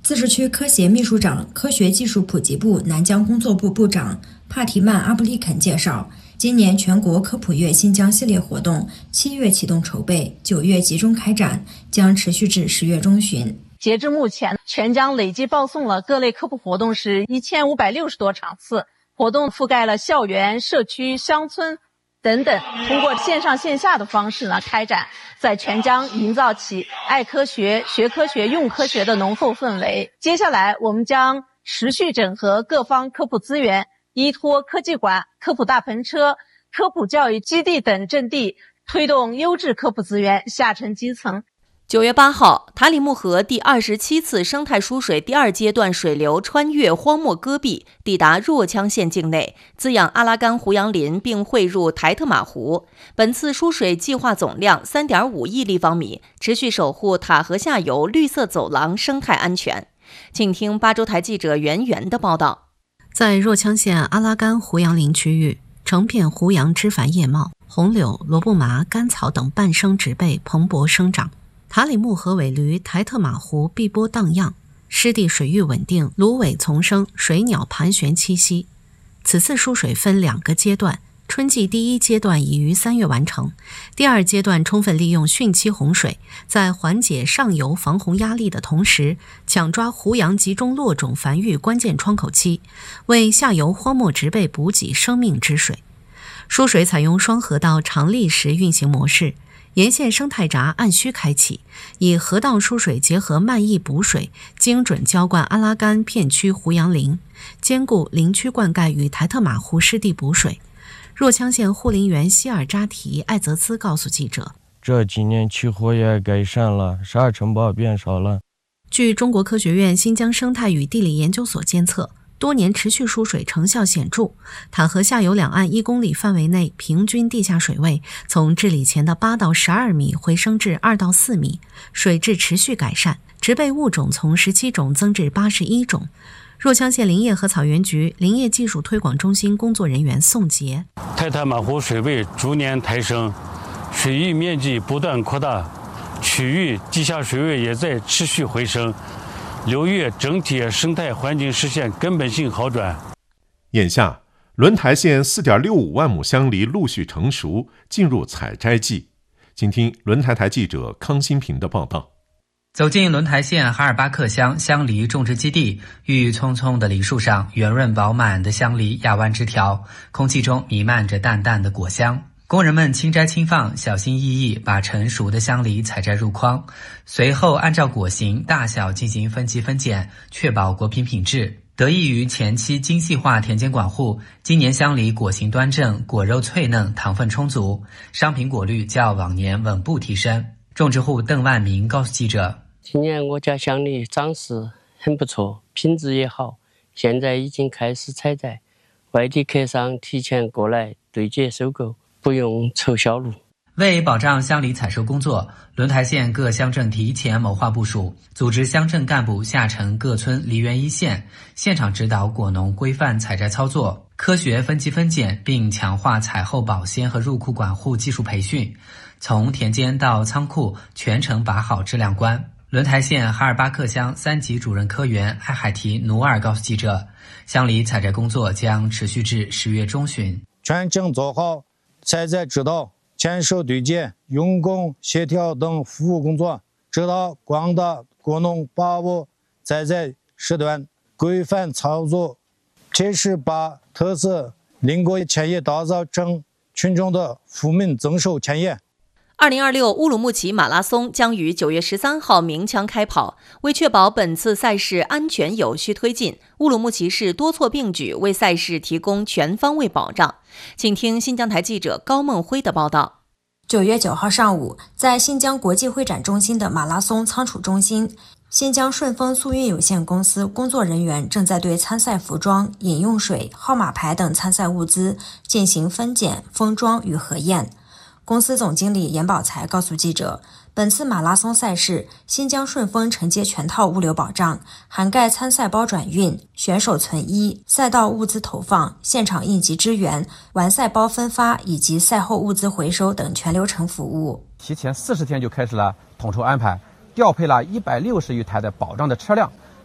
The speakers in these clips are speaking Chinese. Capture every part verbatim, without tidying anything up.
自治区科协秘书长、科学技术普及部南疆工作部部长帕提曼·阿布利肯介绍，今年全国科普月新疆系列活动七月启动筹备，九月集中开展，将持续至十月中旬。 截至目前，全疆累计报送了各类科普活动是一千五百六十多场次，活动覆盖了校园、社区、乡村等等，通过线上线下的方式呢开展，在全疆营造起爱科学、学科学、用科学的浓厚氛围。接下来，我们将持续整合各方科普资源，依托科技馆、科普大篷车、科普教育基地等阵地，推动优质科普资源下沉基层。 九月八号，塔里木河第二十七次生态输水第二阶段水流穿越荒漠戈壁，抵达若羌县境内，滋养阿拉干胡杨林，并汇入台特玛湖。本次输水计划总量 三点五亿立方米，持续守护塔河下游绿色走廊生态安全。请听巴州台记者袁源的报道。 在若羌县阿拉干胡杨林区域，成片胡杨枝繁叶茂，红柳、萝卜麻、甘草等半生植被蓬勃生长。塔里木河尾驴台特玛湖碧波荡漾，湿地水域稳定，芦苇丛生，水鸟盘旋栖息。此次输水分两个阶段，春季第一阶段已于三月完成，第二阶段充分利用汛期洪水，在缓解上游防洪压力的同时，抢抓胡杨集中落种繁育关键窗口期，为下游荒漠植被补给生命之水。输水采用双河道长历时运行模式，沿线生态闸按需开启，以河道输水结合漫溢补水，精准浇灌阿拉干片区胡杨林，兼顾林区灌溉与台特玛湖湿地补水。若羌县护林员希尔扎提艾泽兹告诉记者， 这几年气候也改善了，沙尘暴变少了。 据中国科学院新疆生态与地理研究所监测，多年持续输水成效显著，塔河下游两岸一公里范围内平均地下水位从治理前的八到十二米回升至二到四米，水质持续改善，植被物种从十七种增至八十一种。若羌县林业和草原局林业技术推广中心工作人员宋杰， 台特玛湖水位逐年抬升，水域面积不断扩大，区域地下水位也在持续回升，流域整体生态环境实现根本性好转。 眼下，轮台县 四点六五万亩香梨陆续成熟，进入采摘季。请听轮台台记者康新平的报道。 走进轮台县哈尔巴克乡香梨种植基地，郁郁葱葱的梨树上，圆润饱满的香梨压弯枝条，空气中弥漫着淡淡的果香。工人们轻摘轻放，小心翼翼把成熟的香梨采摘入筐，随后按照果形大小进行分级分拣，确保果品品质。得益于前期精细化田间管护，今年香梨果形端正，果肉脆嫩，糖分充足，商品果率较往年稳步提升。种植户邓万明告诉记者， 今年我家香梨长势很不错，品质也好，现在已经开始采摘，外地客商提前过来对接收购，不用愁销路。 为保障香梨采收工作，轮台县各乡镇提前谋划部署，组织乡镇干部下沉各村梨园一线，现场指导果农规范采摘操作，科学分级分拣，并强化采后保鲜和入库管护技术培训，从田间到仓库全程把好质量关。轮台县哈尔巴克乡三级主任科员艾海提努尔告诉记者，香梨采摘工作将持续至十月中旬， 全程做好采摘指导、牵手对接、用工协调等服务工作，指导广大果农把握采摘时段，规范操作，切实把特色林果前叶打造成群众的福民增收前叶。 二零二六乌鲁木齐马拉松将于九月十三号鸣枪开跑。为确保本次赛事安全有序推进，乌鲁木齐市多措并举，为赛事提供全方位保障。请听新疆台记者高梦辉的报道。 九月九号上午，在新疆国际会展中心的马拉松仓储中心，新疆顺丰速运有限公司工作人员正在对参赛服装、饮用水、号码牌等参赛物资进行分拣、封装与核验。公司总经理严宝才告诉记者，本次马拉松赛事，新疆顺丰承接全套物流保障，涵盖参赛包转运、选手存衣、赛道物资投放、现场应急支援、完赛包分发以及赛后物资回收等全流程服务。 提前四十天就开始了统筹安排，调配了一百六十余台的保障的车辆，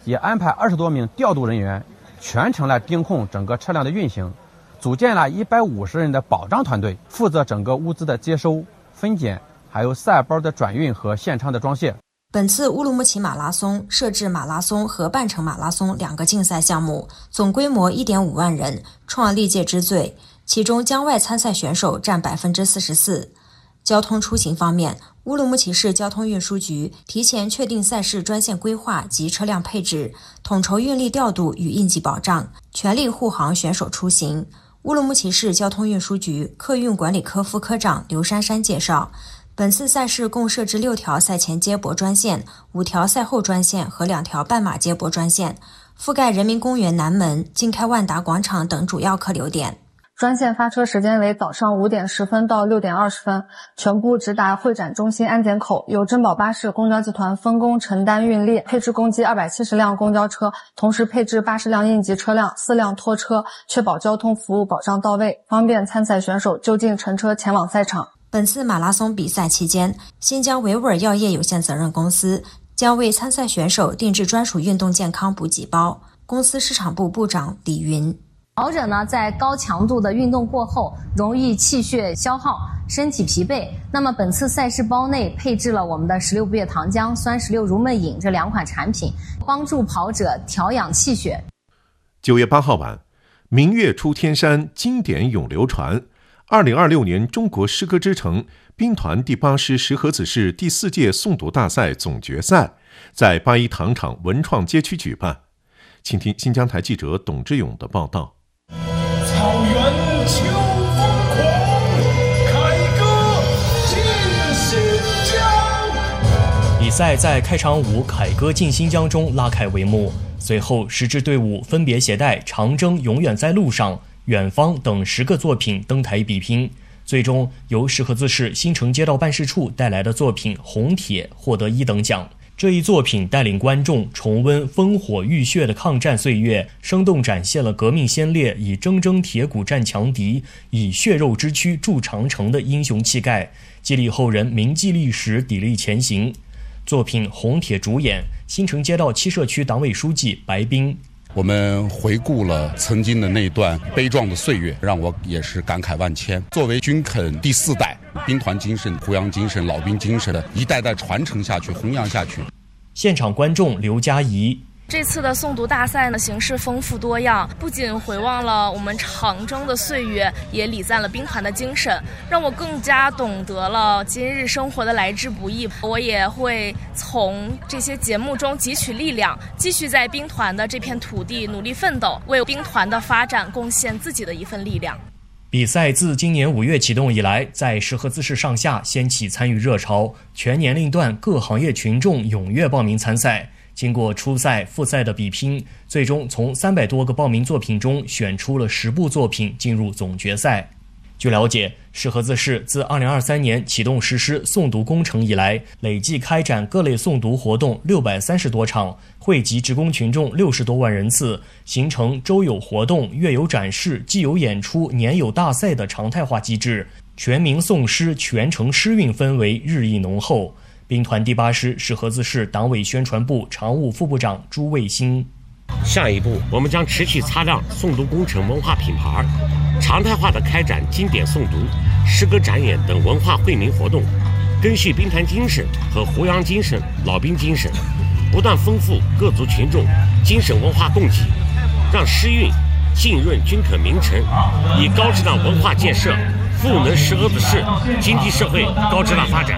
也安排二十多名调度人员，全程来盯控整个车辆的运行，组建了一百五十人的保障团队，负责整个物资的接收、分拣，还有赛包的转运和现场的装卸。 本次乌鲁木齐马拉松设置马拉松和半程马拉松两个竞赛项目，总规模 一点五万人，创历届之最，其中疆外参赛选手占 百分之四十四。交通出行方面，乌鲁木齐市交通运输局提前确定赛事专线规划及车辆配置，统筹运力调度与应急保障，全力护航选手出行。乌鲁木齐市交通运输局客运管理科副科长刘珊珊介绍，本次赛事共设置六条赛前接驳专线、五条赛后专线和两条半马接驳专线，覆盖人民公园南门、经开万达广场等主要客流点。 专线发车时间为早上五点十分到六点二十分，全部直达会展中心安检口，由珍宝巴士公交集团分工承担运力，配置共计二百七十辆公交车，同时配置八十辆应急车辆、四辆拖车，确保交通服务保障到位，方便参赛选手就近乘车前往赛场。 本次马拉松比赛期间，新疆维吾尔药业有限责任公司将为参赛选手定制专属运动健康补给包。公司市场部部长李云： 跑者呢，在高强度的运动过后，容易气血消耗，身体疲惫。那么本次赛事包内配置了我们的十六不夜糖浆、酸石榴如梦饮这两款产品，帮助跑者调养气血。 九月八号晚，明月出天山，经典永流传。二零二六年中国诗歌之城兵团第八师石河子市第四届诵读大赛总决赛在八一糖厂文创街区举办。请听新疆台记者董志勇的报道。 草原秋风狂，凯歌进新疆。 比赛在开场舞《凯歌进新疆》中拉开帷幕，随后十支队伍分别携带《长征永远在路上》、《远方》等十个作品登台比拼，最终由石河子市新城街道办事处带来的作品《红铁》获得一等奖。这一作品带领观众重温烽火浴血的抗战岁月，生动展现了革命先烈以铮铮铁骨战强敌，以血肉之躯筑长城的英雄气概，激励后人铭记历史，砥砺前行。作品《红铁》主演新城街道七社区党委书记白冰。 我们回顾了曾经的那段悲壮的岁月，让我也是感慨万千。作为军垦第四代，兵团精神、胡杨精神、老兵精神的一代代传承下去、弘扬下去。 现场观众刘佳怡： 这次的诵读大赛呢，形式丰富多样，不仅回望了我们长征的岁月，也礼赞了兵团的精神，让我更加懂得了今日生活的来之不易。我也会从这些节目中汲取力量，继续在兵团的这片土地努力奋斗，为兵团的发展贡献自己的一份力量。 比赛自今年五月启动以来，在石河子市上下掀起参与热潮，全年龄段各行业群众踊跃报名参赛。经过初赛、复赛的比拼，最终从三百多个报名作品中选出了十部作品进入总决赛。据了解，石河子市自二零二三年启动实施诵读工程以来，累计开展各类诵读活动六百三十多场，惠及职工群众六十多万人次，形成周有活动、月有展示、季有演出、年有大赛的常态化机制，全民诵诗、全城诗韵氛围日益浓厚。兵团第八师石河子市党委宣传部常务副部长朱卫新： 下一步，我们将持续擦亮诵读工程文化品牌，常态化的开展经典诵读、诗歌展演等文化惠民活动，根据兵团精神和胡杨精神、老兵精神，不断丰富各族群众精神文化供给，让诗韵浸润军垦名城，以高质量文化建设赋能石河子市经济社会高质量发展。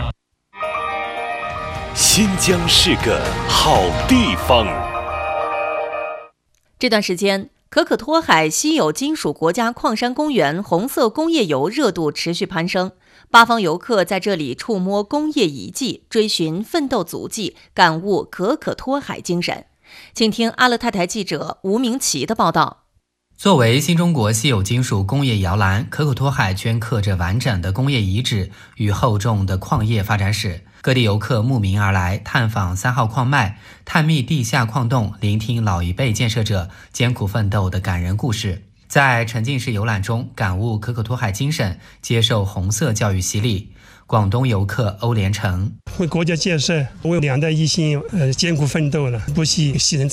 新疆是个好地方。 这段时间，可可托海稀有金属国家矿山公园红色工业油热度持续攀升，八方游客在这里触摸工业遗迹，追寻奋斗足迹，感悟可可托海精神。请听阿勒泰台记者吴明奇的报道。 作为新中国稀有金属工业摇篮，可可托海镌刻着完整的工业遗址与厚重的矿业发展史。各地游客慕名而来，探访三号矿脉，探秘地下矿洞，聆听老一辈建设者艰苦奋斗的感人故事。在沉浸式游览中，感悟可可托海精神，接受红色教育洗礼。广东游客欧连成： 为国家建设，为两代一心，呃，艰苦奋斗了，不惜牺牲自己。